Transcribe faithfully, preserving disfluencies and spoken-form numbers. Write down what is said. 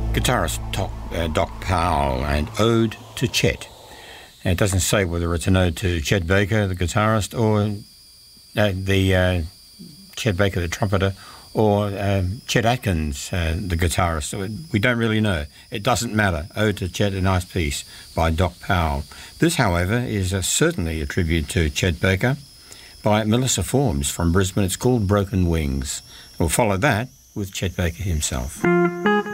Guitarist Doc, uh, Doc Powell and Ode to Chet. And it doesn't say whether it's an ode to Chet Baker, the guitarist, or uh, the uh, Chet Baker, the trumpeter, or um, Chet Atkins, uh, the guitarist. So it, we don't really know. It doesn't matter. Ode to Chet, a nice piece by Doc Powell. This, however, is uh, certainly a tribute to Chet Baker by Melissa Forms from Brisbane. It's called Broken Wings. We'll follow that with Chet Baker himself.